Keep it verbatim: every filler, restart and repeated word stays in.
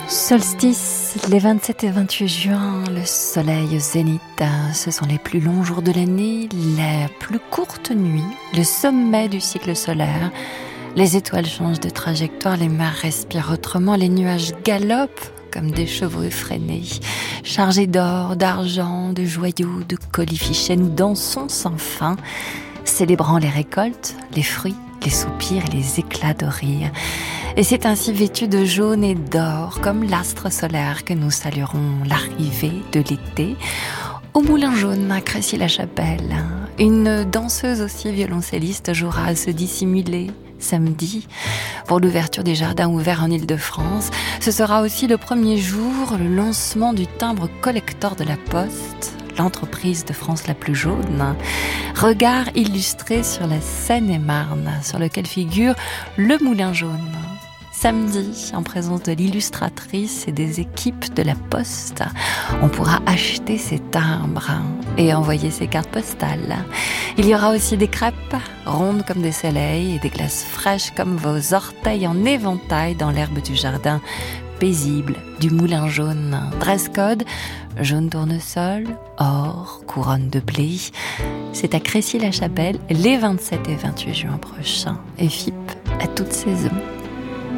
Solstice, les vingt-sept et vingt-huit juin, le soleil au zénith, ce sont les plus longs jours de l'année, les plus courtes nuits, le sommet du cycle solaire. Les étoiles changent de trajectoire, les mers respirent autrement, les nuages galopent comme des chevaux effrénés. Chargés d'or, d'argent, de joyaux, de colifichets, nous dansons sans fin, célébrant les récoltes, les fruits, les soupirs et les éclats de rire. Et c'est ainsi vêtu de jaune et d'or, comme l'astre solaire, que nous saluerons l'arrivée de l'été. Au Moulin Jaune, à Crécy-la-Chapelle, une danseuse aussi violoncelliste jouera à se dissimuler samedi pour l'ouverture des jardins ouverts en Île-de-France. Ce sera aussi le premier jour, le lancement du timbre collector de la Poste, l'entreprise de France la plus jaune. Regard illustré sur la Seine-et-Marne, sur lequel figure le Moulin Jaune. Samedi, en présence de l'illustratrice et des équipes de la Poste, on pourra acheter ses timbres et envoyer ses cartes postales. Il y aura aussi des crêpes rondes comme des soleils et des glaces fraîches comme vos orteils en éventail dans l'herbe du jardin paisible du Moulin Jaune. Dress code, jaune tournesol, or, couronne de blé. C'est à Crécy-la-Chapelle les vingt-sept et vingt-huit juin prochains. Et F I P à toute saison.